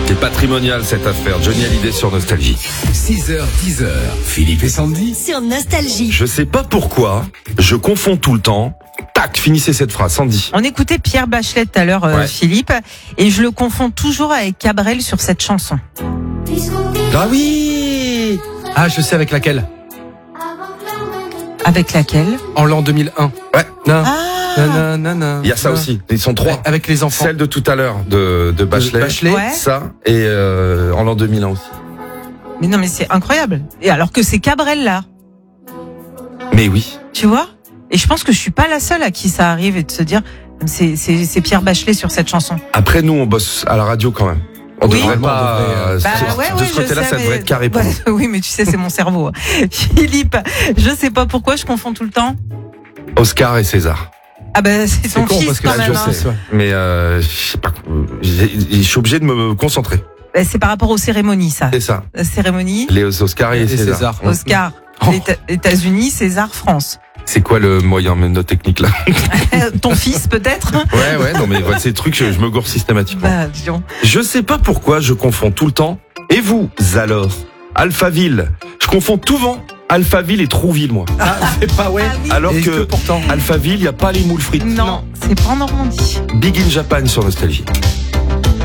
C'est patrimonial cette affaire. Johnny Hallyday sur Nostalgie. 6h, 10h, Philippe et Sandy. Sur Nostalgie. Je sais pas pourquoi, je confonds tout le temps. Tac, finissez cette phrase, Sandy. On écoutait Pierre Bachelet tout à l'heure, Ouais. Philippe, et je le confonds toujours avec Cabrel sur cette chanson. Ah oui. Ah, je sais avec laquelle. Avec laquelle? En l'an 2001. Ouais. Non. Ah, Il y a ça aussi. Ils sont trois. Avec les enfants. Celle de tout à l'heure de Bachelet. Bachelet. Ouais. Ça et en l'an 2001 aussi. Mais non, mais c'est incroyable. Et alors que c'est Cabrel là, Mais oui. tu vois? Et je pense que je suis pas la seule à qui ça arrive et de se dire, c'est Pierre Bachelet sur cette chanson. Après nous, on bosse à la radio quand même. On Oui. devrait pas. Bah, de ce côté-là, je sais, ça devrait mais- être carré pour Ouais, nous. oui, mais tu sais, c'est mon cerveau. Philippe, je sais pas pourquoi je confonds tout le temps. Oscar et César. Ah ben, c'est son con, fils parce que quand là, même. je hein. sais. Mais je sais pas. Je suis obligé de me concentrer. Ben, c'est par rapport aux cérémonies, ça. C'est ça. Cérémonie, Les Oscar et César. César. Oscar, Oh. États-Unis, César, France. C'est quoi le moyen mnémotechnique là? Ton fils, peut-être? Ouais, non mais ces trucs, je me gourre systématiquement. Bah, disons. Je sais pas pourquoi je confonds tout le temps. Et vous, alors? Alphaville. Je confonds souvent Alphaville et Trouville, moi. Ah, c'est pas ouais. Ah oui. Alors Et que pourtant. Alphaville, il n'y a pas les moules frites. Non, c'est pas en Normandie. Big in Japan sur Nostalgie.